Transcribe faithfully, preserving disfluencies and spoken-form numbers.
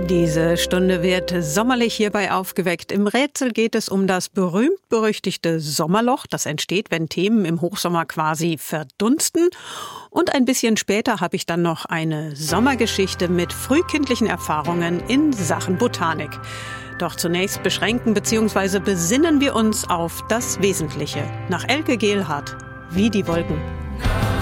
Diese Stunde wird sommerlich hierbei aufgeweckt. Im Rätsel geht es um das berühmt-berüchtigte Sommerloch. Das entsteht, wenn Themen im Hochsommer quasi verdunsten. Und ein bisschen später habe ich dann noch eine Sommergeschichte mit frühkindlichen Erfahrungen in Sachen Botanik. Doch zunächst beschränken bzw. besinnen wir uns auf das Wesentliche. Nach Elke Gehlhardt, Wie die Wolken.